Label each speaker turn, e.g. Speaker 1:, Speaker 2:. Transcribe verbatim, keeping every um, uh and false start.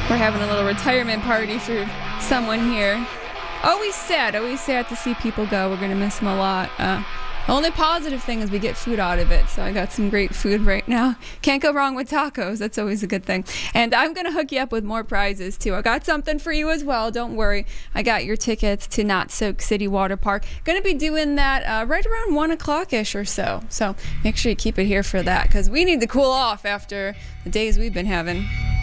Speaker 1: We're having a little retirement party for someone here. Always sad, always sad to see people go. We're going to miss them a lot. Uh, the only positive thing is we get food out of it, so I got some great food right now. Can't go wrong with tacos. That's always a good thing. And I'm going to hook you up with more prizes, too. I got something for you as well. Don't worry. I got your tickets to Knott Soak City Water Park. Going to be doing that uh, right around one o'clock-ish or so. So make sure you keep it here for that, because we need to cool off after the days we've been having.